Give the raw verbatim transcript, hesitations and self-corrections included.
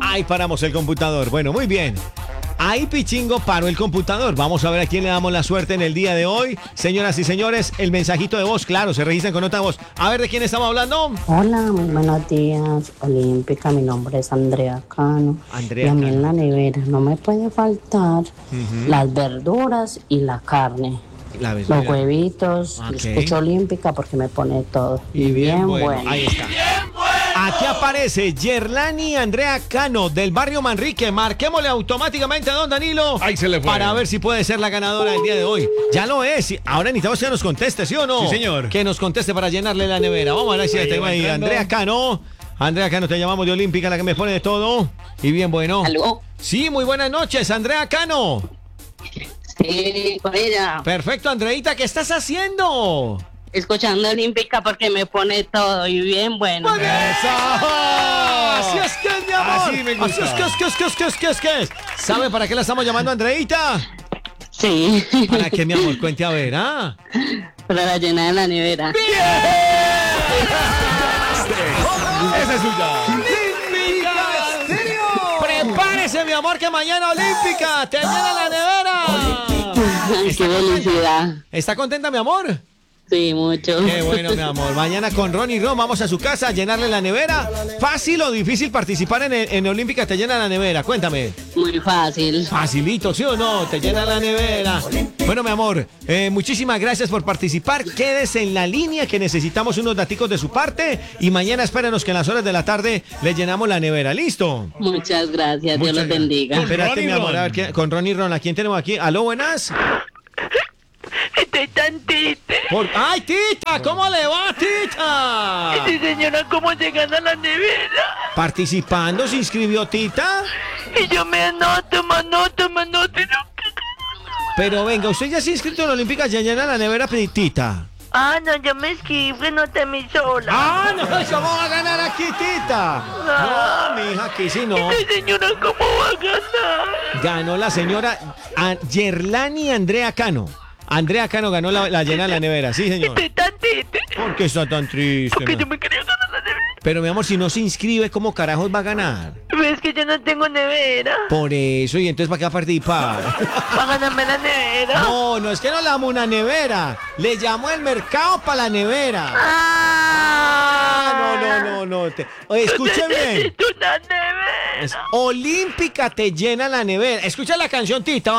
Ahí paramos el computador. Bueno, muy bien. Ahí Pichingo paró el computador. Vamos a ver a quién le damos la suerte en el día de hoy. Señoras y señores, el mensajito de voz, claro, se registran con nota de voz. A ver, ¿de quién estamos hablando? Hola, muy buenos días, Olímpica. Mi nombre es Andrea Cano. Andrea y a mí Cano. en la nevera no me puede faltar Ujú. las verduras y la carne. La vez, Los mira. huevitos, Ok. escucho Olímpica porque me pone todo. Y bien, bueno. bueno. Ahí está. Aquí aparece Yerlani Andrea Cano del barrio Manrique. Marquémosle automáticamente a don Danilo. Ahí se le fue. Para ver si puede ser la ganadora del día de hoy. Ya lo es. Ahora necesitamos que nos conteste, ¿sí o no? Sí, señor. Que nos conteste para llenarle la nevera. Vamos a ver si Ahí tengo va ahí. entrando. Andrea Cano. Andrea Cano, te llamamos de Olímpica, la que me pone de todo. Y bien, bueno. ¿Aló? Sí, muy buenas noches, Andrea Cano. Sí, con ella. Perfecto, Andreita, ¿qué estás haciendo? Escuchando Olímpica porque me pone todo y bien bueno. ¡Muy bien! Así es que es, mi amor. Así me gusta. Así es que es, que es, que es, que es, que es, que es. ¿Sabe para qué la estamos llamando, Andreita? Sí, ¿Para qué, mi amor? Cuente a ver, ¿ah? para la llena de la nevera. Esa es suya. ¡Olímpica! Prepárese, mi amor, que mañana Olímpica te llena la nevera. Qué felicidad. ¿Está contenta, mi amor? Sí, mucho. Qué bueno, mi amor. Mañana con Ron y Ron vamos a su casa a llenarle la nevera. ¿Fácil o difícil participar en, el- en Olímpica te llena la nevera? Cuéntame. Muy fácil. Facilito, ¿sí o no? Te llena la nevera. Bueno, mi amor, eh, muchísimas gracias por participar. Quédese en la línea que necesitamos unos daticos de su parte. Y mañana espérenos que en las horas de la tarde le llenamos la nevera. ¿Listo? Muchas gracias. Dios los bendiga. Con Espérate, Ron y mi amor, Ron. a ver, ¿qué- con Ron y Ron, ¿a quién tenemos aquí? ¿Aló, buenas? Estoy tan triste. Por- ¡Ay, Tita! ¿Cómo le va, Tita? Sí, señora, ¿cómo se gana la nevera? ¿Participando? ¿Se inscribió Tita? Y yo me anoto, me anoto, me anoto. y no- Pero venga, usted ya se ha inscrito en Olímpica, ya llena la nevera, Tita. Ah, no, yo me escribí, no te mi sola. ¡Ah, no! ¿Cómo va a ganar aquí, Tita? No, mija, aquí sí no. Sí, señora, ¿cómo va a ganar? Ganó la señora a- Yerlani Andrea Cano. Andrea Cano ganó la, la llena de la nevera, sí, señor. Estoy tan triste. ¿Por qué está tan triste? Porque mi- yo me quería ganar la nevera. Pero, mi amor, si no se inscribe, ¿cómo carajos va a ganar? ¿Ves que yo no tengo nevera? Por eso, ¿y entonces para qué va a participar? ¿Va a ganarme la nevera? No, no es que no le damos una nevera. Le llamo el mercado para la nevera. Ah, Ah, no, no, no, no. te- Oye, escuche bien. Necesito una nevera. Es Olímpica te llena la nevera. Escucha la canción, Tita.